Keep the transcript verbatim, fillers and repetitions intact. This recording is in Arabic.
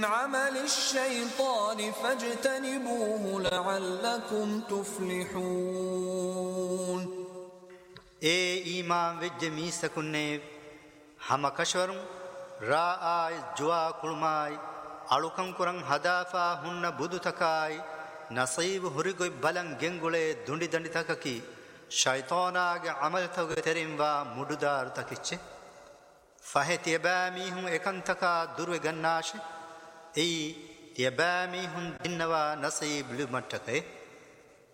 عمل الشيطان فاجتنبوه لعلكم تفلحون. اے ایمان وج میسکنے ہم کشورم را آئے جوا کلمائی اڑکم کرن ہدافا ہن بدو تکائی نصیب ہرگوئی بلن گنگلے دنڈی دنڈی تککی شیطان آگے عمل تگے ترین وا مڈدار تکچے فہ تیبامی ہوں ایکن تکا دروے گناش ای تیبامی ہوں دنوا نصیب لمٹکے